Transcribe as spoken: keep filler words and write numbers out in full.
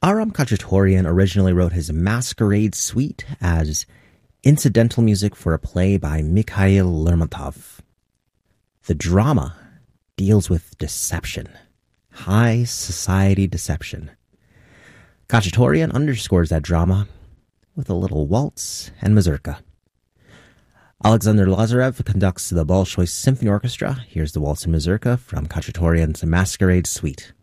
Aram Khachaturian originally wrote his Masquerade Suite as incidental music for a play by Mikhail Lermontov. The drama deals with deception, high society deception. Khachaturian underscores that drama with a little waltz and mazurka. Alexander Lazarev conducts the Bolshoi Symphony Orchestra. Here's the waltz and mazurka from Khachaturian's Masquerade Suite.